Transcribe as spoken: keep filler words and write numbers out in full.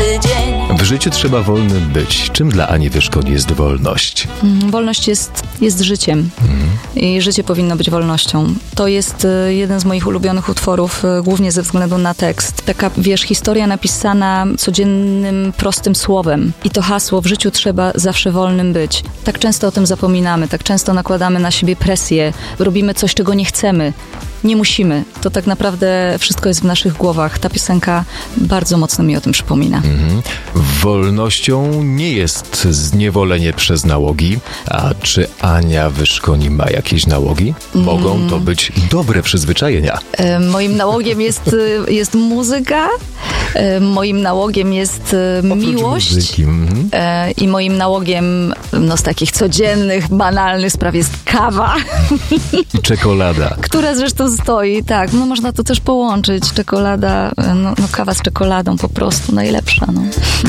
dzień. W życiu trzeba wolnym być. Czym dla Ani Wyszkoń jest wolność? Mm, Wolność jest, jest życiem i życie powinno być wolnością. To jest y, jeden z moich ulubionych utworów, y, głównie ze względu na tekst. Taka, wiesz, historia napisana codziennym, prostym słowem. I to hasło w życiu trzeba zawsze wolnym być. Tak często o tym zapominamy, tak często nakładamy na siebie presję, robimy coś, czego nie chcemy. Nie musimy. To tak naprawdę wszystko jest w naszych głowach. Ta piosenka bardzo mocno mi o tym przypomina. Mhm. Wolnością nie jest zniewolenie przez nałogi. A czy Ania Wyszkoń ma jakieś nałogi? Mogą to być dobre przyzwyczajenia. E, Moim nałogiem jest, e, jest muzyka, e, moim nałogiem jest e, Oprócz miłość muzyki, mhm. e, i moim nałogiem no, z takich codziennych, banalnych spraw jest kawa, I czekolada. która zresztą stoi. Tak, no można to też połączyć. Czekolada, e, no, no kawa z czekoladą po prostu najlepsza. No.